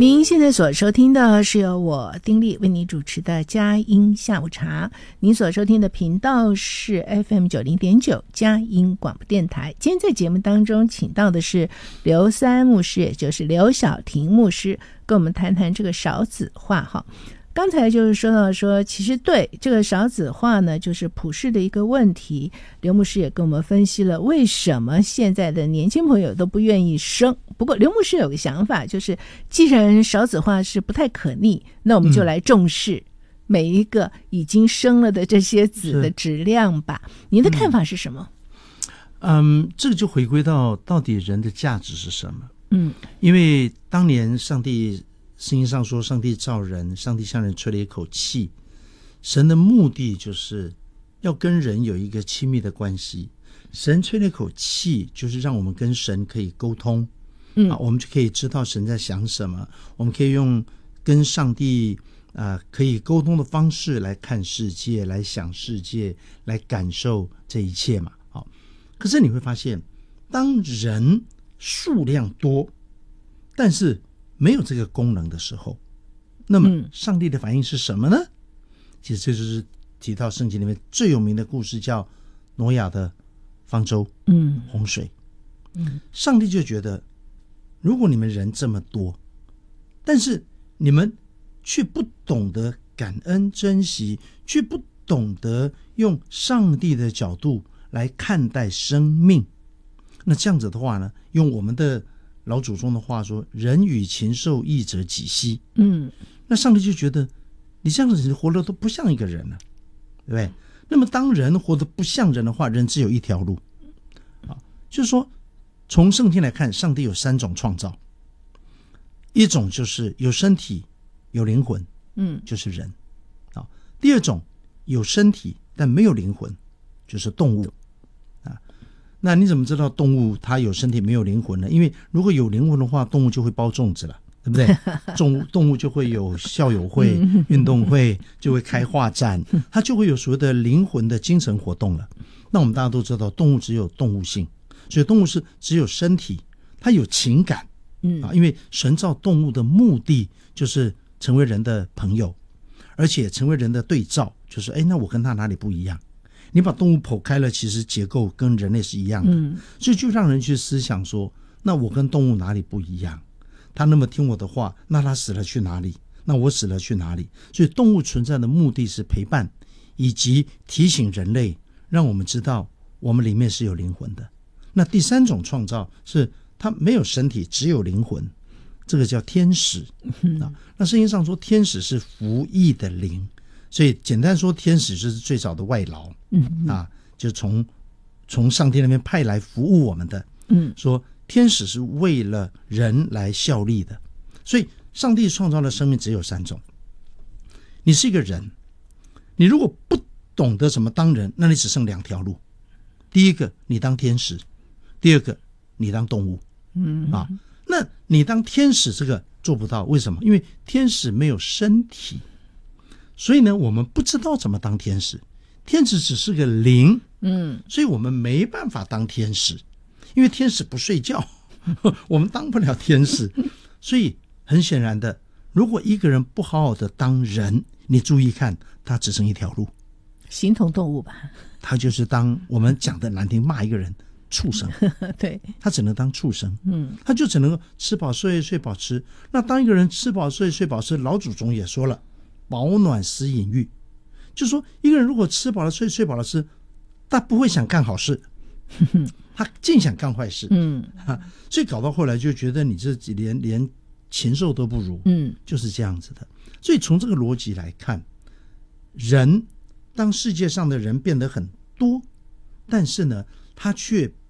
您现在所收听的是由我丁莉为您主持的佳音下午茶，您所收听的频道是 FM90.9 佳音广播电台。今天在节目当中请到的是刘三牧师，也就是刘晓婷牧师，跟我们谈谈这个少子化哈。刚才就是说到说，其实对这个少子化呢，就是普世的一个问题。刘牧师也跟我们分析了为什么现在的年轻朋友都不愿意生。不过刘牧师有个想法，就是既然少子化是不太可逆，那我们就来重视每一个已经生了的这些子的质量吧。您的看法是什么？ 这个就回归到底人的价值是什么？因为当年上帝圣经上说，上帝造人，上帝向人吹了一口气，神的目的就是要跟人有一个亲密的关系。神吹了一口气，就是让我们跟神可以沟通，我们就可以知道神在想什么，我们可以用跟上帝可以沟通的方式来看世界，来想世界，来感受这一切嘛。好，可是你会发现，当人数量多，但是没有这个功能的时候，那么上帝的反应是什么呢？其实这就是提到圣经里面最有名的故事，叫挪亚的方舟，洪水。上帝就觉得，如果你们人这么多，但是你们却不懂得感恩珍惜，却不懂得用上帝的角度来看待生命，那这样子的话呢，用我们的老祖宗的话说，人与禽兽异者几希。那上帝就觉得你这样子活得都不像一个人了，对不对？那么当人活得不像人的话，人只有一条路，就是说从圣经来看，上帝有3种创造，一种就是有身体有灵魂，就是人。第二种有身体但没有灵魂，就是动物。那你怎么知道动物它有身体没有灵魂呢？因为如果有灵魂的话，动物就会包粽子了，对不对？动物就会有校友会、运动会，就会开画展，它就会有所谓的灵魂的精神活动了。那我们大家都知道，动物只有动物性，所以动物是只有身体，它有情感。因为神造动物的目的就是成为人的朋友，而且成为人的对照，就是那我跟他哪里不一样？你把动物剖开了，其实结构跟人类是一样的，所以就让人去思想说，那我跟动物哪里不一样？他那么听我的话，那他死了去哪里？那我死了去哪里？所以动物存在的目的是陪伴，以及提醒人类，让我们知道我们里面是有灵魂的。那第3种创造是它没有身体，只有灵魂，这个叫天使。那圣经上说天使是服役的灵，所以简单说，天使就是最早的外劳，就从上帝那边派来服务我们的。说天使是为了人来效力的，所以上帝创造的生命只有3种。你是一个人，你如果不懂得怎么当人，那你只剩2条路。第一个，你当天使；第二个，你当动物。那你当天使这个做不到，为什么？因为天使没有身体，所以呢，我们不知道怎么当天使。天使只是个灵，所以我们没办法当天使，因为天使不睡觉，我们当不了天使。所以很显然的，如果一个人不好好的当人，你注意看，他只剩一条路， 形同动物吧。 他就是当我们讲的难听，骂一个人畜生。 对， 他只能当畜生，他就只能够吃饱睡，睡饱吃。那当一个人吃饱睡，睡饱吃，老祖宗也说了，饱暖思淫欲，就说一个人如果吃饱了睡，睡饱了吃，他不会想干好事，他尽想干坏事。所以搞到后来就觉得你这连禽兽都不如，就是这样子的。所以从这个逻辑来看，人当世界上的人变得很多，但是呢，他却